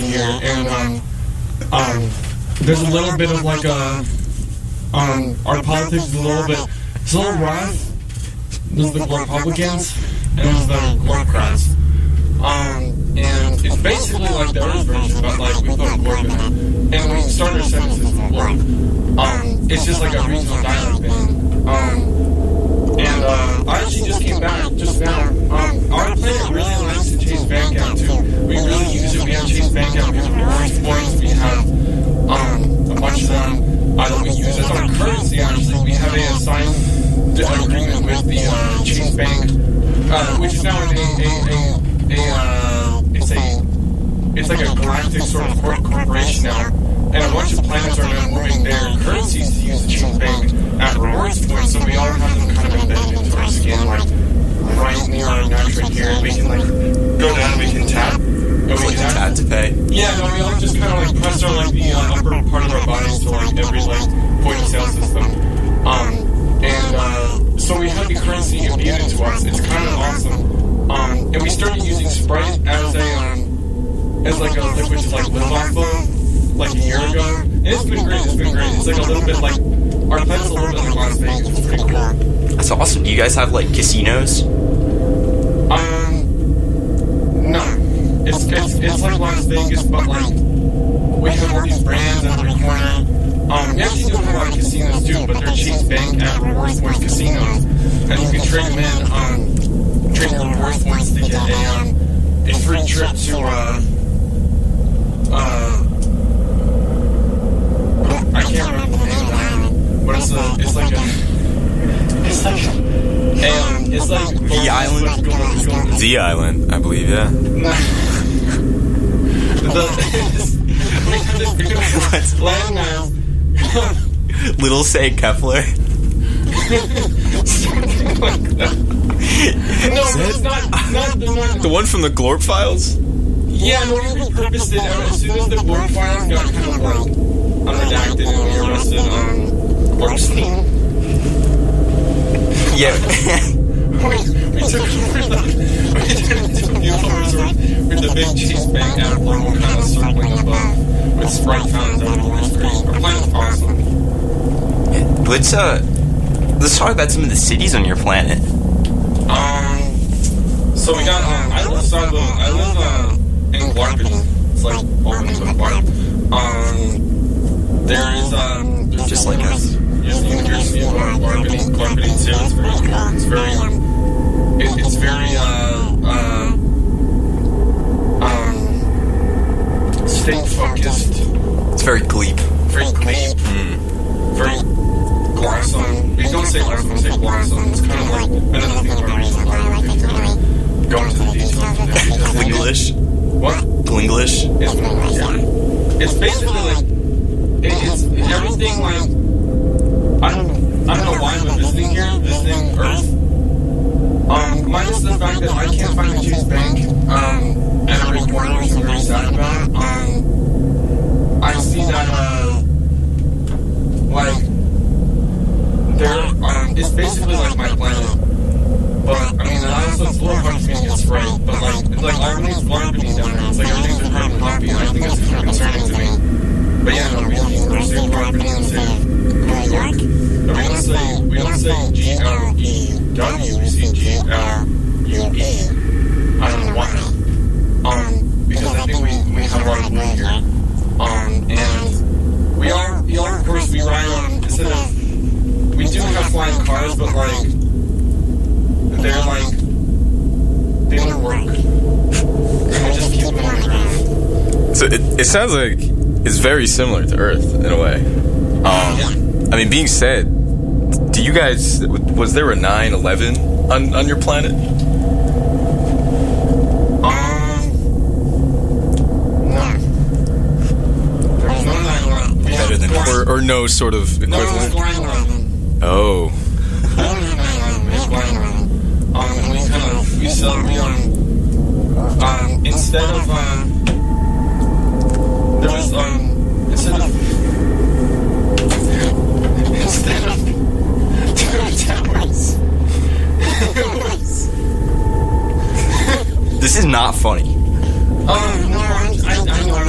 here, and there's a little bit of like our politics is a little rough. There's the Republicans and there's the Democrats. And it's basically like the Earth version, but like we put a Glorp in it. And we started our sentences with Glorp. It's just like a regional dialect thing. And I actually just came back just now. Our planet really likes to chase Bandcamp too. We really use it. We have chased Bandcamp because of rewards points. We have a bunch of them that we use as our currency. Actually, we have a signed agreement with the Chase Bank, which is now it's like a galactic sort of corporation now, and a bunch of planets are now moving their currencies to use the Chase Bank at rewards points, so we all have them kind of embedded into our skin, like right near our neck right here, and we can like go down, we can tap. It's like tap to pay. Yeah, no, we all just kind of like press our like the upper part of our bodies to like every like point of sale system. So we have the currency imbued into us. It's kind of awesome. And we started using Sprite as like a liquid to like live off of like a year ago. And it's been great. It's like a little bit like our planet's a little bit like Las Vegas. It's pretty cool. That's awesome. Do you guys have like casinos? No. It's like Las Vegas, but like we have all these brands in every corner. We actually do have a lot of casinos too, but they're Chase Bank at rewards points casinos, and you can trade them in, trade your rewards points to get a free trip to I can't remember the name of the island, but it's like the island. The island, I believe, yeah. Land now. Little Say Kepler. Something like that. No, it's not the one from the Glorp files? Yeah, no, we repurposed it as soon as the Glorp files got kind of like unredacted and we arrested Glorpstein. Yeah. we took over we turned into a new resort with the big Chase Bank out logo kind of circling above with Sprite fountains on the screen. Our planet's awesome. Let's talk about some of the cities on your planet. So we got, I live in Glarpity. It's like over to the Glarp. There's just like us. There's the University of Glarpity too. It's very cool. It's very state-focused. It's very Gleep. Very Gleep. Very Glarsum. We don't say Glarsum, we say Glarsum. It's kind of like another thing about reason why I like to really go into the details of it. Glinglish? What? Glinglish? It's Glinglish, yeah. It's basically like, it's everything like, I don't know why I'm visiting here, visiting Earth. Minus the fact that I can't find the Chase Bank, at every corner, which I'm very sad about. I see that, like, it's basically like my planet. But, I mean, honestly, it's a little hard for me to get straight. But, like everything's Glarpity down there. It's like everything's been hard and hoppy, and I think it's kind of concerning to me. But yeah, no, we have the University of Glarpity in the city of New York. And we don't say G-L-E-W, we say G-L-U-E. I don't know why. Because I think we have a lot of blue here. And we are, of course, we ride on, instead of, we do have flying cars, but like, they don't work. And we just keep them on the ground. So it sounds like it's very similar to Earth in a way. Yeah. I mean, being said, do you guys, was there a 9/11 on your planet? No. There's no 9/11. Better than or no sort of equivalent? No, it's 9/11. Oh. We celebrate instead of there was instead of two towers. This is not funny.